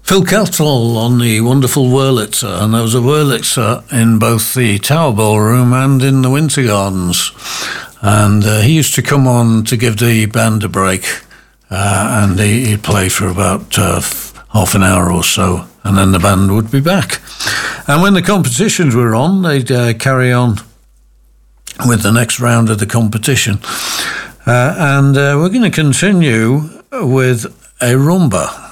Phil Kettle on the wonderful Wurlitzer, and there was a Wurlitzer in both the Tower Ballroom and in the Winter Gardens. And he used to come on to give the band a break, and he'd play for about half an hour or so, and then the band would be back. And when the competitions were on, they'd carry on with the next round of the competition. And we're going to continue with a rumba.